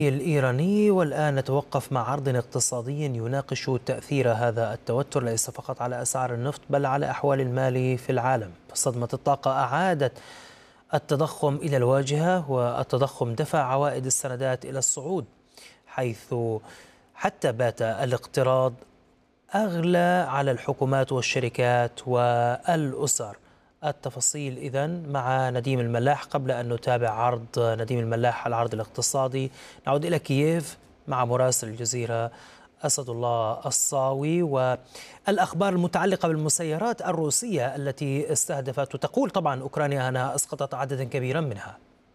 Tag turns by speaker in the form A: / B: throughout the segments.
A: الإيراني. والآن نتوقف مع عرض اقتصادي يناقش تأثير هذا التوتر ليس فقط على أسعار النفط بل على أحوال المال في العالم. فصدمة الطاقة أعادت التضخم إلى الواجهة، والتضخم دفع عوائد السندات إلى الصعود، حيث حتى بات الاقتراض أغلى على الحكومات والشركات والأسر. التفاصيل إذن مع نديم الملاح. قبل أن نتابع عرض نديم الملاح العرض الاقتصادي، نعود إلى كييف مع مراسل الجزيرة أسد الله الصاوي والأخبار المتعلقة بالمسيرات الروسية التي استهدفت، وتقول طبعا أوكرانيا أنها أسقطت عددا كبيرا منها.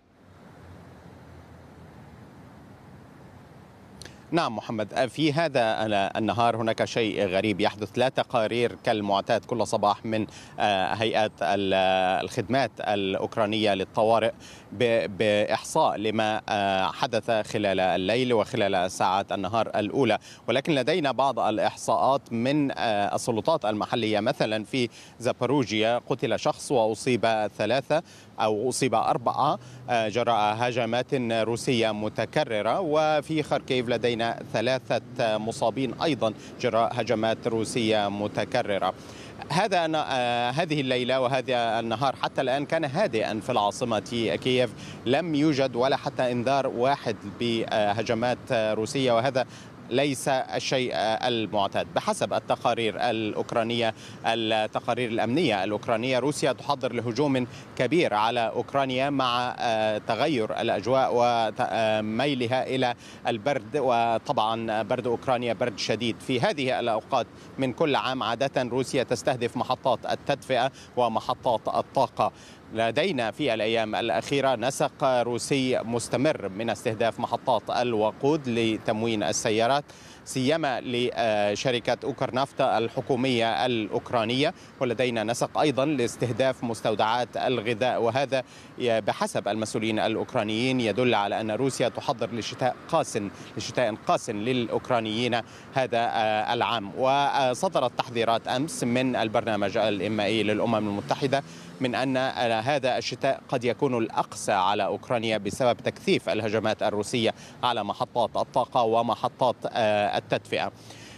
B: نعم محمد، في هذا النهار هناك شيء غريب يحدث. لا تقارير كالمعتاد كل صباح من هيئات الخدمات الأوكرانية للطوارئ بإحصاء لما حدث خلال الليل وخلال ساعات النهار الأولى، ولكن لدينا بعض الإحصاءات من السلطات المحلية. مثلا في زاباروجيا قتل شخص وأصيب ثلاثة أو أصيب أربعة جراء هجمات روسية متكررة، وفي خاركيف لدينا ثلاثة مصابين أيضا جراء هجمات روسية متكررة. هذه الليلة وهذا النهار حتى الآن كان هادئا في العاصمة كييف، لم يوجد ولا حتى إنذار واحد بهجمات روسية، وهذا ليس الشيء المعتاد. بحسب التقارير الأوكرانية، التقارير الأمنية الأوكرانية، روسيا تحضر لهجوم كبير على أوكرانيا مع تغير الأجواء وميلها إلى البرد، وطبعا برد أوكرانيا برد شديد. في هذه الأوقات من كل عام عادة روسيا تستهدف محطات التدفئة ومحطات الطاقة. لدينا في الأيام الأخيرة نسق روسي مستمر من استهداف محطات الوقود لتموين السيارات، سيما لشركة أوكرنافتا الحكومية الأوكرانية، ولدينا نسق أيضا لاستهداف مستودعات الغذاء. وهذا بحسب المسؤولين الأوكرانيين يدل على أن روسيا تحضر لشتاء قاس للأوكرانيين هذا العام. وصدرت تحذيرات أمس من البرنامج الإنمائي للأمم المتحدة من أن هذا الشتاء قد يكون الأقسى على أوكرانيا بسبب تكثيف الهجمات الروسية على محطات الطاقة ومحطات التدفئة.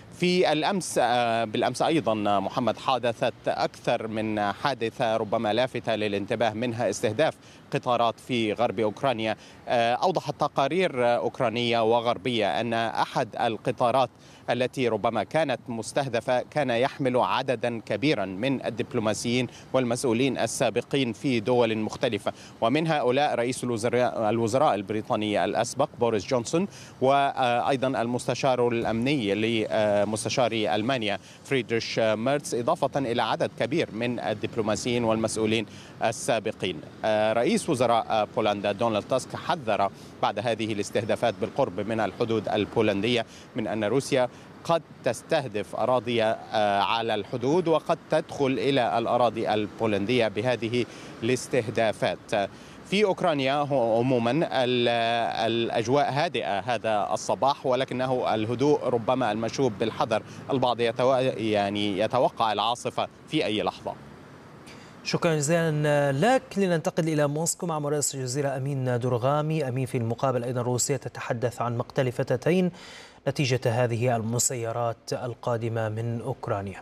B: بالأمس أيضا محمد حدثت أكثر من حادثة ربما لافتة للانتباه، منها استهداف قطارات في غرب أوكرانيا. أوضحت تقارير أوكرانية وغربية أن أحد القطارات التي ربما كانت مستهدفة كان يحمل عددا كبيرا من الدبلوماسيين والمسؤولين السابقين في دول مختلفة، ومن هؤلاء رئيس الوزراء البريطاني الأسبق بوريس جونسون، وأيضا المستشار الأمني لمستشاري ألمانيا فريدريش ميرتس، إضافة إلى عدد كبير من الدبلوماسيين والمسؤولين السابقين. رئيس وزراء بولندا دونالد تاسك حذر بعد هذه الاستهدافات بالقرب من الحدود البولندية من أن روسيا قد تستهدف أراضي على الحدود وقد تدخل إلى الأراضي البولندية بهذه الاستهدافات. في أوكرانيا عموما الأجواء هادئة هذا الصباح، ولكنه الهدوء ربما المشوب بالحذر. البعض يتوقع العاصفة في أي لحظة.
A: شكرا جزيلا لك. لننتقل إلى موسكو مع مراسل الجزيرة أمين درغامي. أمين، في المقابل أيضا روسيا تتحدث عن مقتل فتاتين نتيجة هذه المسيرات القادمة من أوكرانيا.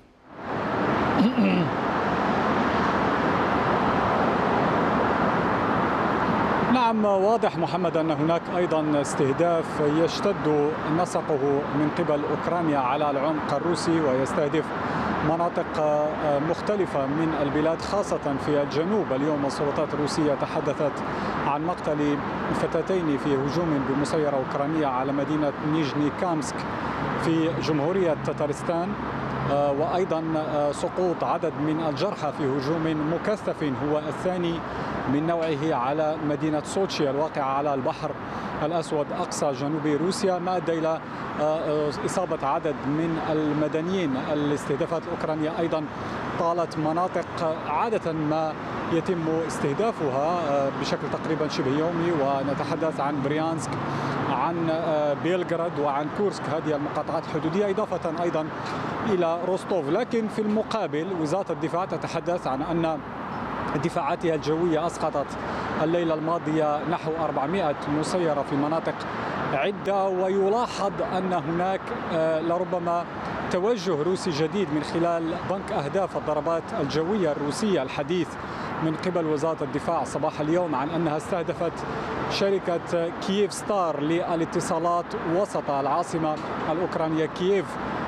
C: نعم، واضح محمد أن هناك أيضا استهداف يشتد نسقه من قبل أوكرانيا على العمق الروسي، ويستهدف مناطق مختلفة من البلاد خاصة في الجنوب. اليوم السلطات الروسية تحدثت عن مقتل فتاتين في هجوم بمسيرة أوكرانية على مدينة نيجني كامسك في جمهورية تتارستان، وأيضا سقوط عدد من الجرحى في هجوم مكثف هو الثاني من نوعه على مدينة سوتشي الواقعة على البحر الأسود أقصى جنوب روسيا، ما أدى إلى إصابة عدد من المدنيين. الاستهدافات الأوكرانية أيضا طالت مناطق عادة ما يتم استهدافها بشكل تقريبا شبه يومي، ونتحدث عن بريانسك، عن بيلغراد، وعن كورسك، هذه المقاطعات الحدودية، إضافة أيضا إلى روستوف. لكن في المقابل وزارة الدفاع تتحدث عن أن دفاعاتها الجوية أسقطت الليلة الماضية نحو 400 مسيرة في مناطق عدة، ويلاحظ أن هناك لربما توجه روسي جديد من خلال بنك أهداف الضربات الجوية الروسية الحديث من قبل وزارة الدفاع صباح اليوم عن أنها استهدفت شركة كييف ستار للاتصالات وسط العاصمة الأوكرانية كييف،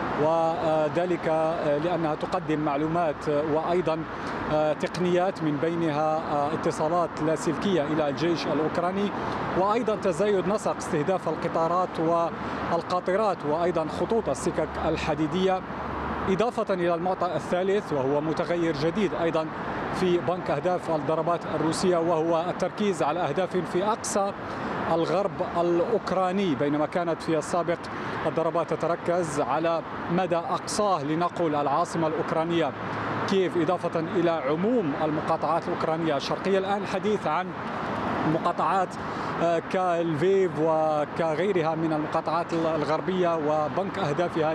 C: وذلك لأنها تقدم معلومات وأيضا تقنيات من بينها اتصالات لاسلكية إلى الجيش الأوكراني، وأيضا تزايد نسق استهداف القطارات والقاطرات وأيضا خطوط السكك الحديدية، إضافة إلى المعطى الثالث وهو متغير جديد أيضا في بنك أهداف الضربات الروسية، وهو التركيز على أهداف في أقصى الغرب الأوكراني، بينما كانت في السابق الضربات تتركز على مدى أقصاه لنقل العاصمة الأوكرانية كييف، إضافة إلى عموم المقاطعات الأوكرانية الشرقية. الآن الحديث عن مقاطعات كالفيف وكغيرها من المقاطعات الغربية، وبنك أهدافها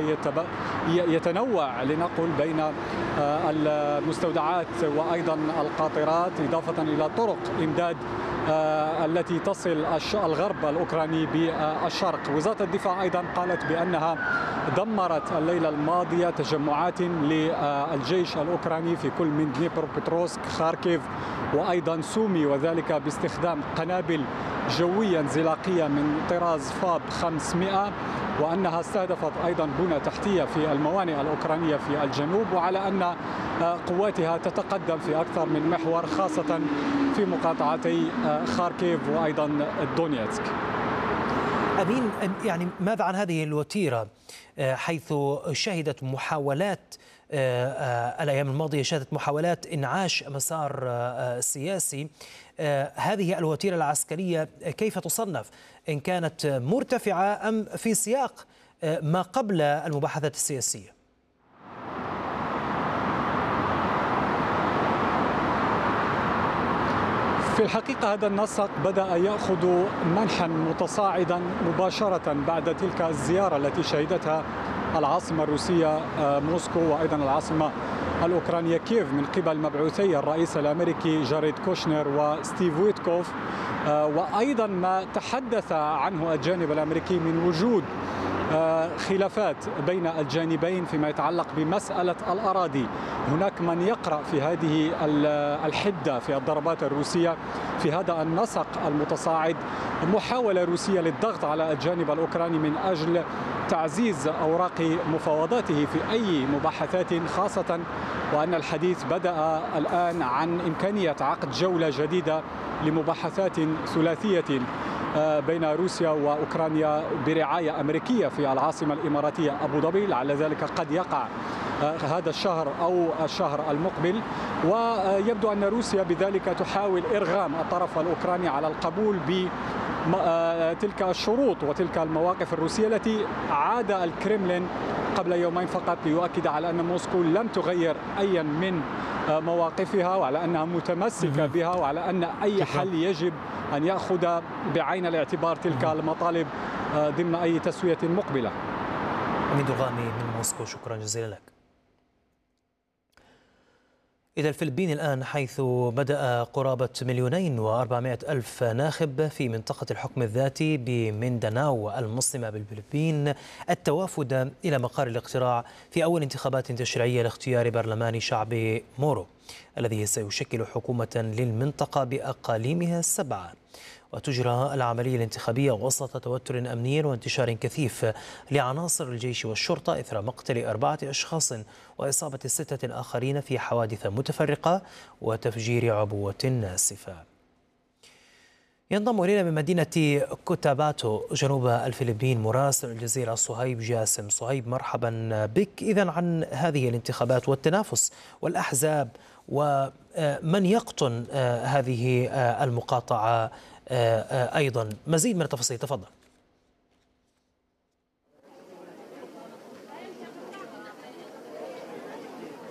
C: يتنوع لنقل بين المستودعات وأيضا القاطرات، إضافة إلى طرق إمداد التي تصل الغرب الأوكراني بالشرق. وزارة الدفاع أيضا قالت بأنها دمرت الليلة الماضية تجمعات للجيش الأوكراني في كل من دنيبروبتروسك، خاركيف وأيضا سومي، وذلك باستخدام قنابل جوية انزلاقية من طراز فاب 500، وأنها استهدفت أيضا بنى تحتية في الموانئ الأوكرانية في الجنوب، وعلى أن قواتها تتقدم في أكثر من محور خاصة في مقاطعتي خاركيف وأيضا دونيتسك.
A: أمين، يعني ماذا عن هذه الوتيرة حيث شهدت محاولات الأيام الماضية، شهدت محاولات إنعاش مسار سياسي، هذه الوتيرة العسكرية كيف تصنف؟ إن كانت مرتفعة أم في سياق ما قبل المباحثات السياسية؟
C: في الحقيقة هذا النسق بدأ يأخذ منحا متصاعدا مباشرة بعد تلك الزيارة التي شهدتها العاصمة الروسية موسكو وأيضا العاصمة الأوكرانية كييف من قبل مبعوثي الرئيس الأمريكي جاريد كوشنر وستيف ويتكوف، وأيضا ما تحدث عنه الجانب الأمريكي من وجود خلافات بين الجانبين فيما يتعلق بمسألة الأراضي. هناك من يقرأ في هذه الحدة في الضربات الروسية في هذا النسق المتصاعد محاولة روسية للضغط على الجانب الأوكراني من أجل تعزيز أوراق مفاوضاته في أي مباحثات، خاصة وأن الحديث بدأ الآن عن إمكانية عقد جولة جديدة لمباحثات ثلاثية بين روسيا وأوكرانيا برعاية أمريكية في العاصمة الإماراتية أبو ظبي، لعل ذلك قد يقع هذا الشهر أو الشهر المقبل. ويبدو أن روسيا بذلك تحاول إرغام الطرف الأوكراني على القبول بتلك الشروط وتلك المواقف الروسية التي عاد الكرملين قبل يومين فقط ليؤكد على أن موسكو لم تغير أيا من مواقفها، وعلى أنها متمسكة بها، وعلى أن أي حل يجب أن يأخذ بعين الاعتبار تلك المطالب ضمن أي تسوية مقبلة.
A: أمين درغامي من موسكو، شكرا جزيلا لك. إلى الفلبين الآن، حيث بدأ قرابة 2,400,000 ناخب في منطقة الحكم الذاتي بمينداناو المسلمة بالفلبين التوافد إلى مقر الاقتراع في أول انتخابات تشريعية لاختيار برلمان شعبي مورو الذي سيشكل حكومة للمنطقة بأقاليمها 7. وتجرى العملية الانتخابية وسط توتر أمني وانتشار كثيف لعناصر الجيش والشرطة إثر مقتل 4 أشخاص وإصابة 6 آخرين في حوادث متفرقة وتفجير عبوة ناسفة. ينضم إلينا من مدينة كوتاباتو جنوب الفلبين مراسل الجزيرة صهيب جاسم. صهيب، مرحبا بك. إذن عن هذه الانتخابات والتنافس والأحزاب ومن يقطن هذه المقاطعة أيضا، مزيد من التفاصيل، تفضل.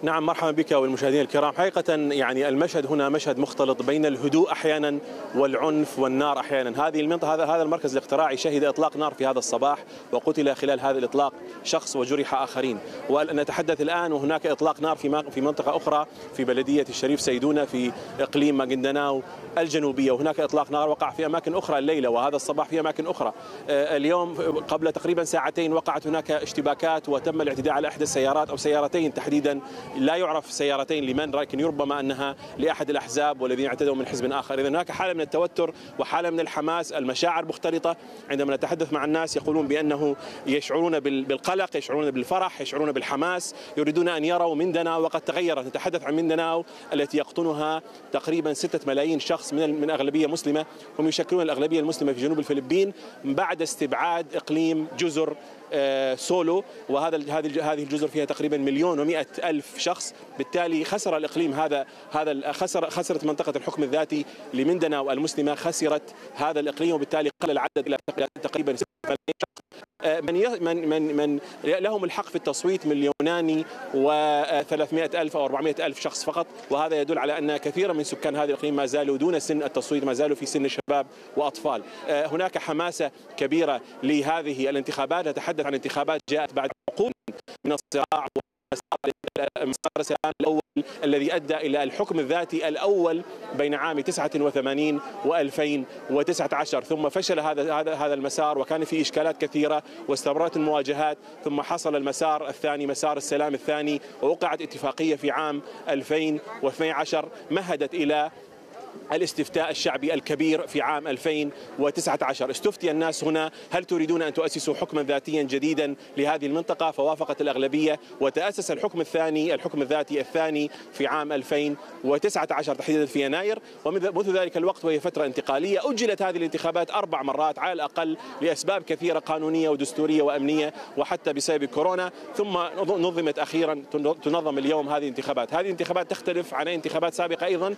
D: نعم، مرحبا بك والمشاهدين الكرام. حقيقة يعني المشهد هنا مشهد مختلط بين الهدوء أحيانا والعنف والنار أحيانا. هذه المنطقة، هذا المركز الاقتراعي شهد إطلاق نار في هذا الصباح، وقتل خلال هذا الإطلاق شخص وجرح آخرين. ونتحدث الآن وهناك إطلاق نار في منطقة أخرى في بلدية الشريف سيدونة في إقليم ماغندناو الجنوبية، وهناك إطلاق نار وقع في أماكن أخرى الليلة وهذا الصباح في أماكن أخرى. اليوم قبل تقريبا ساعتين وقعت هناك اشتباكات وتم الاعتداء على إحدى السيارات أو سيارتين تحديدا، لا يعرف سيارتين لمن، لكن ربما أنها لأحد الأحزاب والذين اعتدوا من حزب آخر. إذن هناك حالة من التوتر وحالة من الحماس، المشاعر مختلطة. عندما نتحدث مع الناس يقولون بأنه يشعرون بالقلق، يشعرون بالفرح، يشعرون بالحماس، يريدون أن يروا مندناو وقد تغيرت. نتحدث عن مندناو التي يقطنها تقريبا 6 ملايين شخص من أغلبية مسلمة، هم يشكلون الأغلبية المسلمة في جنوب الفلبين بعد استبعاد إقليم جزر سولو، هذه الجزر فيها تقريبا 1,100,000 شخص. بالتالي خسر الإقليم هذا خسرت منطقة الحكم الذاتي لمندناو المسلمة، خسرت هذا الإقليم، وبالتالي قل العدد إلى تقريبا 6 ملايين شخص. من لهم الحق في التصويت 2,300,000 أو 400,000 شخص فقط، وهذا يدل على أن كثيرا من سكان هذه الإقليم ما زالوا دون سن التصويت، ما زالوا في سن الشباب وأطفال. هناك حماسة كبيرة لهذه الانتخابات. نتحدث عن انتخابات جاءت بعد عقود من الصراع مسار السلام الأول الذي أدى إلى الحكم الذاتي الأول بين عام 89 و2019، ثم فشل هذا المسار وكان فيه إشكالات كثيرة واستمرت المواجهات، ثم حصل المسار الثاني، مسار السلام الثاني، ووقعت اتفاقية في عام 2012 مهدت إلى الاستفتاء الشعبي الكبير في عام 2019. استفتي الناس هنا: هل تريدون أن تؤسسوا حكما ذاتيا جديدا لهذه المنطقة؟ فوافقت الأغلبية وتأسس الحكم الذاتي الثاني في عام 2019 تحديدا في يناير. ومنذ ذلك الوقت وهي فترة انتقالية. أجلت هذه الانتخابات 4 مرات على الأقل لأسباب كثيرة قانونية ودستورية وأمنية وحتى بسبب كورونا، ثم نظمت أخيرا، تنظم اليوم هذه الانتخابات. هذه الانتخابات تختلف عن انتخابات سابقة أيضا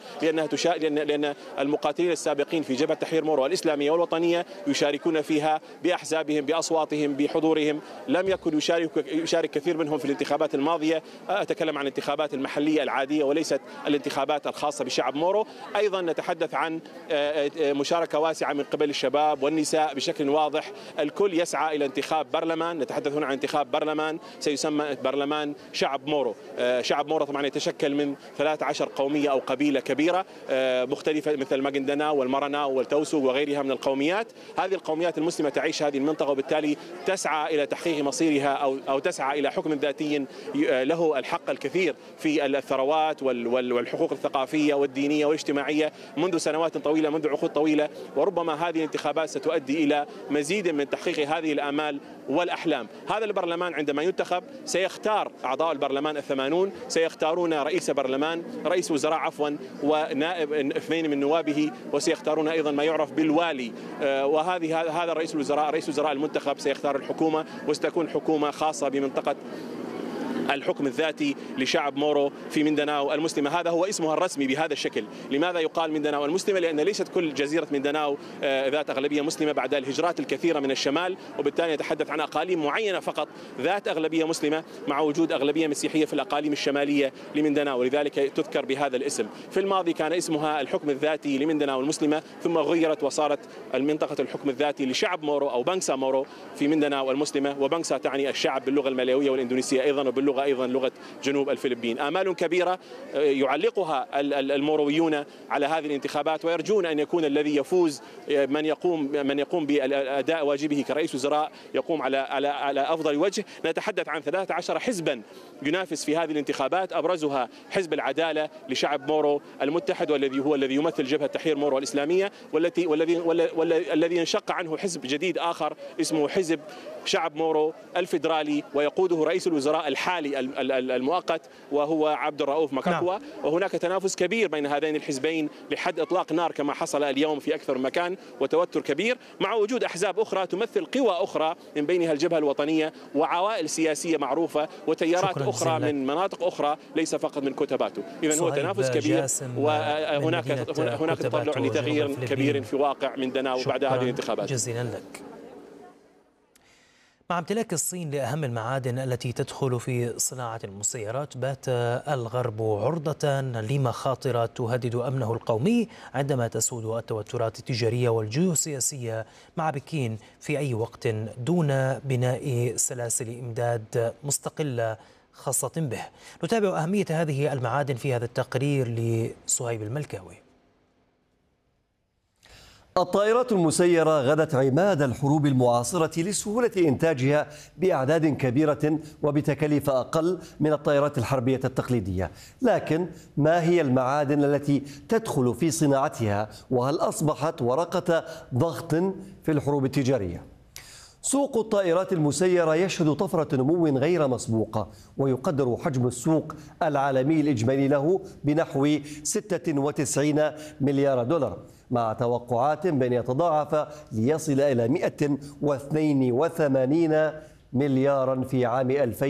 D: لأن المقاتلين السابقين في جبهة تحرير مورو الإسلامية والوطنية يشاركون فيها بأحزابهم، بأصواتهم، بحضورهم. لم يكن يشارك كثير منهم في الانتخابات الماضية. أتكلم عن الانتخابات المحلية العادية وليست الانتخابات الخاصة بشعب مورو. أيضا نتحدث عن مشاركة واسعة من قبل الشباب والنساء بشكل واضح. الكل يسعى إلى انتخاب برلمان. نتحدث هنا عن انتخاب برلمان سيسمى برلمان شعب مورو. شعب مورو طبعا يتشكل من 13 قومية أو قبيلة كبيرة مختلفة مثل ماغندناو والمرناو والتوسو وغيرها من القوميات. هذه القوميات المسلمة تعيش هذه المنطقة، وبالتالي تسعى إلى تحقيق مصيرها أو تسعى إلى حكم ذاتي له الحق الكثير في الثروات والحقوق الثقافية والدينية والاجتماعية منذ سنوات طويلة، منذ عقود طويلة. وربما هذه الانتخابات ستؤدي إلى مزيد من تحقيق هذه الآمال والأحلام. هذا البرلمان عندما ينتخب سيختار أعضاء البرلمان 80، سيختارون رئيس برلمان، رئيس وزراء عفوا، ونائب 2 من نوابه، وسيختارون أيضا ما يعرف بالوالي. هذا رئيس وزراء المنتخب سيختار الحكومة، وستكون حكومة خاصة بمنطقة الحكم الذاتي لشعب مورو في مندناو المسلمة. هذا هو اسمها الرسمي بهذا الشكل. لماذا يقال مندناو المسلمة؟ لأن ليست كل جزيرة مندناو ذات أغلبية مسلمة بعد الهجرات الكثيرة من الشمال، وبالتالي نتحدث عن أقاليم معينة فقط ذات أغلبية مسلمة مع وجود أغلبية مسيحية في الأقاليم الشمالية لمندناو، ولذلك تذكر بهذا الاسم. في الماضي كان اسمها الحكم الذاتي لمندناو المسلمة، ثم غيرت وصارت المنطقة الحكم الذاتي لشعب مورو أو بانكسا مورو في مندناو المسلمة. وبانكسا تعني الشعب باللغة الملاوية والإندونيسية أيضا، وباللغة أيضا لغة جنوب الفلبين. آمال كبيرة يعلقها المورويون على هذه الانتخابات، ويرجون أن يكون الذي يفوز من يقوم بأداء واجبه كرئيس وزراء، يقوم على أفضل وجه. نتحدث عن 13 حزبا ينافس في هذه الانتخابات، أبرزها حزب العدالة لشعب مورو المتحد، والذي يمثل جبهة تحرير مورو الإسلامية، والذي انشق عنه حزب جديد آخر اسمه حزب شعب مورو الفيدرالي، ويقوده رئيس الوزراء الحالي المؤقت وهو عبد الرؤوف مكاكوا. وهناك تنافس كبير بين هذين الحزبين لحد إطلاق نار كما حصل اليوم في أكثر من مكان، وتوتر كبير مع وجود أحزاب أخرى تمثل قوى أخرى من بينها الجبهة الوطنية وعوائل سياسية معروفة وتيارات أخرى من مناطق أخرى ليس فقط من كوتاباتو. إذن هو تنافس كبير، وهناك تطلع لتغيير كبير في واقع مندناو بعد هذه الانتخابات.
A: جزيلا لك. مع امتلاك الصين لأهم المعادن التي تدخل في صناعة المسيرات، بات الغرب عرضة لمخاطر تهدد أمنه القومي عندما تسود التوترات التجارية والجيوسياسية مع بكين في أي وقت دون بناء سلاسل إمداد مستقلة خاصة به. نتابع أهمية هذه المعادن في هذا التقرير لصهيب الملكاوي.
E: الطائرات المسيرة غدت عماد الحروب المعاصرة لسهولة إنتاجها بأعداد كبيرة وبتكاليف أقل من الطائرات الحربية التقليدية. لكن ما هي المعادن التي تدخل في صناعتها؟ وهل أصبحت ورقة ضغط في الحروب التجارية؟ سوق الطائرات المسيرة يشهد طفرة نمو غير مسبوقة، ويقدر حجم السوق العالمي الإجمالي له بنحو 96 مليار دولار، مع توقعات بأن يتضاعف ليصل إلى 182 مليارا في عام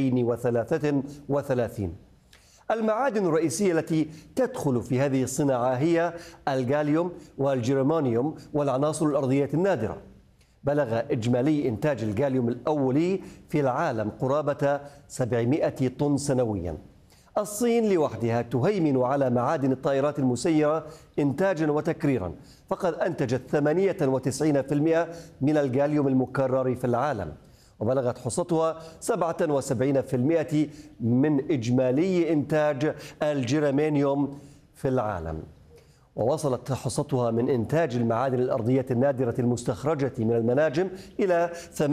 E: 2033. المعادن الرئيسية التي تدخل في هذه الصناعة هي الجاليوم والجيرمانيوم والعناصر الأرضية النادرة. بلغ إجمالي إنتاج الجاليوم الأولي في العالم قرابة 700 طن سنويا. الصين لوحدها تهيمن على معادن الطائرات المسيرة إنتاجا وتكريرا، فقد أنتجت 98% من الجاليوم المكرر في العالم، وبلغت حصتها 77% من إجمالي إنتاج الجيرمانيوم في العالم. ووصلت حصتها من إنتاج المعادن الأرضية النادرة المستخرجة من المناجم إلى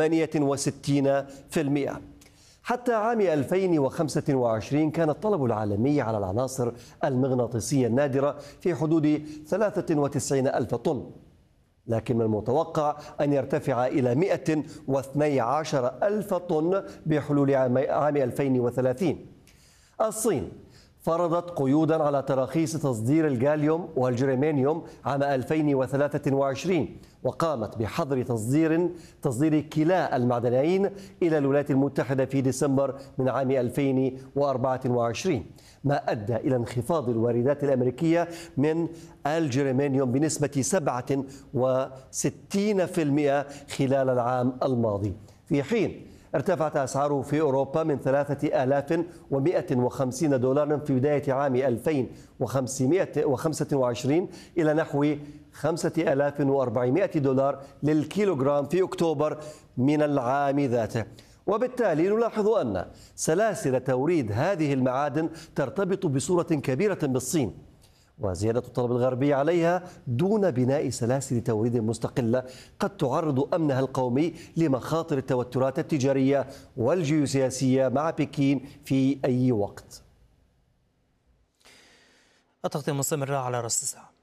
E: 68%. حتى عام 2025 كان الطلب العالمي على العناصر المغناطيسية النادرة في حدود 93 ألف طن، لكن من المتوقع أن يرتفع إلى 112 ألف طن بحلول عام 2030. الصين فرضت قيودا على تراخيص تصدير الجاليوم والجيرمانيوم عام 2023، وقامت بحظر تصدير كلا المعدنين إلى الولايات المتحدة في ديسمبر من عام 2024، ما أدى إلى انخفاض الواردات الأمريكية من الجيرمانيوم بنسبة 67% خلال العام الماضي، في حين ارتفعت أسعاره في أوروبا من 3150 دولار في بداية عام 2025 إلى نحو 5400 دولار للكيلوغرام في أكتوبر من العام ذاته. وبالتالي نلاحظ أن سلاسل توريد هذه المعادن ترتبط بصورة كبيرة بالصين، وزيادة الطلب الغربي عليها دون بناء سلاسل توريد مستقلة قد تعرض أمنها القومي لمخاطر التوترات التجارية والجيوسياسية مع بكين في أي وقت.
A: التغطية مستمرة على رأس الساعة.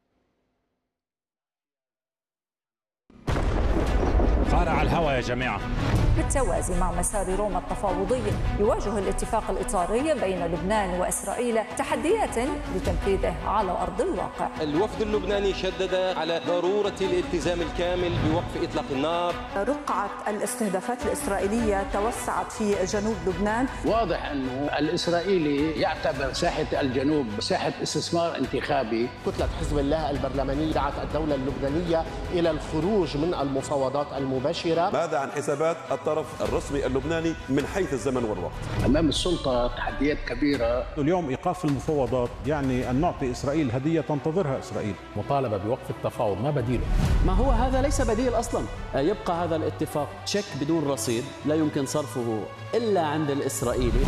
F: قارع الهوى يا جماعة.
G: بالتوازي مع مسار روما التفاوضي، يواجه الاتفاق الإطاري بين لبنان وإسرائيل تحديات لتنفيذه على أرض الواقع.
H: الوفد اللبناني شدد على ضرورة الالتزام الكامل بوقف إطلاق النار.
G: رقعة الاستهدافات الإسرائيلية توسعت في جنوب لبنان.
I: واضح أنه الإسرائيلي يعتبر ساحة الجنوب ساحة استثمار انتخابي.
J: كتلة حزب الله البرلمانية دعت الدولة اللبنانية إلى الخروج من المفاوضات المباشرة.
K: ماذا عن حسابات الطرف الرسمي اللبناني من حيث الزمن والوقت؟
I: أمام السلطة تحديات كبيرة.
F: اليوم إيقاف المفاوضات يعني أن نعطي إسرائيل هدية تنتظرها إسرائيل.
L: مطالبة بوقف التفاوض، ما بديله؟
M: ما هو هذا ليس بديل أصلا. يبقى هذا الاتفاق تشيك بدون رصيد لا يمكن صرفه إلا عند الإسرائيلي.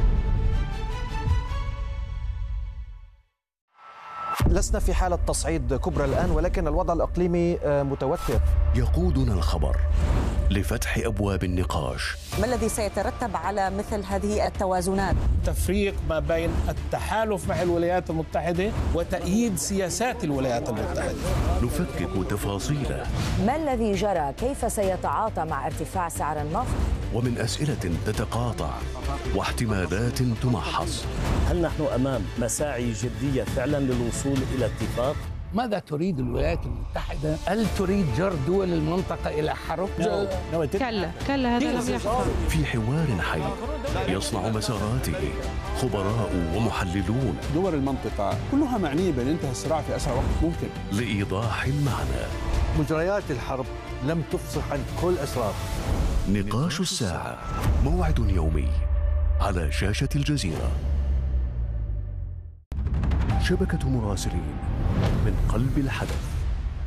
N: لسنا في حالة تصعيد كبرى الآن، ولكن الوضع الإقليمي متوتر.
O: يقودنا الخبر لفتح أبواب النقاش.
G: ما الذي سيترتب على مثل هذه التوازنات؟
L: تفريق ما بين التحالف مع الولايات المتحدة وتأييد سياسات الولايات المتحدة.
O: نفكك تفاصيله.
G: ما الذي جرى؟ كيف سيتعاطى مع ارتفاع سعر النفط؟
O: ومن أسئلة تتقاطع واحتمالات تمحص.
P: هل نحن أمام مساعي جدية فعلا للوصول إلى اتفاق؟
L: ماذا تريد الولايات المتحدة؟ هل تريد جر دول المنطقة إلى حرب؟
Q: كلا هذا لم يحصل.
O: في حوار حي يصنع مساراته خبراء ومحللون.
R: دول المنطقة كلها معنية بأن ينتهي الصراع في أسرع وقت ممكن.
O: لإيضاح المعنى.
S: مجريات الحرب لم تفصح عن كل أسرار.
O: نقاش الساعة، موعد يومي على شاشة الجزيرة. شبكة مراسلين من قلب الحدث.